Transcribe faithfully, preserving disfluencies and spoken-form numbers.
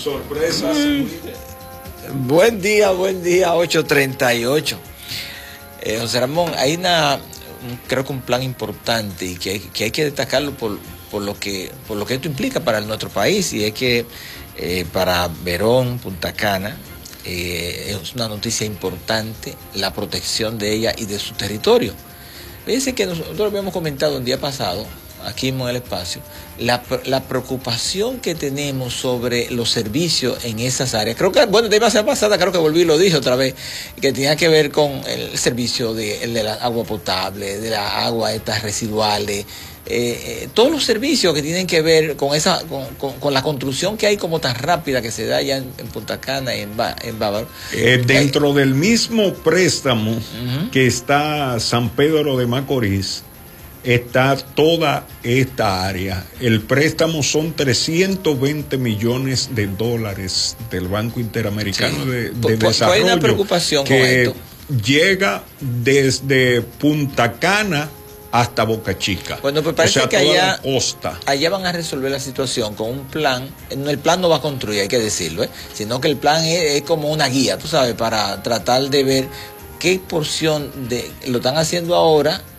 sorpresas. Mm. Buen día, buen día, ocho treinta y ocho. Eh, José Ramón, hay una, creo que un plan importante y que hay que, hay que destacarlo por, por, lo que, por lo que esto implica para nuestro país, y es que eh, para Verón, Punta Cana, eh, es una noticia importante la protección de ella y de su territorio. Fíjense que nosotros habíamos comentado un día pasado, aquí en el espacio, la, la preocupación que tenemos sobre los servicios en esas áreas. Creo que, bueno, de la semana pasada creo que volví y lo dije otra vez, que tenía que ver con el servicio de, el de la agua potable, de la agua estas residuales, eh, eh, todos los servicios que tienen que ver con esa con, con, con la construcción que hay como tan rápida que se da allá en, en Punta Cana y en, en Bávaro. Eh, dentro hay, del mismo préstamo uh-huh. que está San Pedro de Macorís, está toda esta área. El préstamo son trescientos veinte millones de dólares del Banco Interamericano sí. de, de Desarrollo. ¿Hay una preocupación que con esto? Llega desde Punta Cana hasta Boca Chica. Bueno, pues parece o sea, que toda allá, la costa. allá van a resolver la situación con un plan. El plan no va a construir, hay que decirlo, ¿eh? Sino que el plan es, es como una guía, tú sabes, para tratar de ver qué porción de lo están haciendo ahora